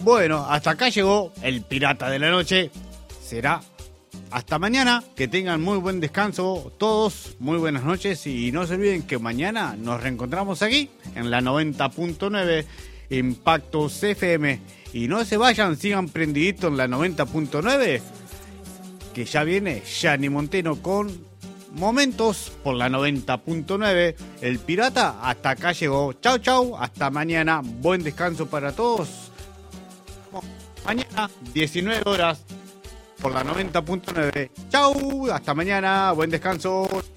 Bueno, hasta acá llegó el Pirata de la Noche. Será hasta mañana. Que tengan muy buen descanso todos. Muy buenas noches. Y no se olviden que mañana nos reencontramos aquí en la 90.9 Impacto FM. Y no se vayan, sigan prendiditos en la 90.9. Que ya viene Gianni Monteno con Momentos por la 90.9. El Pirata hasta acá llegó. Chau, chau. Hasta mañana. Buen descanso para todos. Mañana, 19 horas, por la 90.9. Chau, hasta mañana, buen descanso.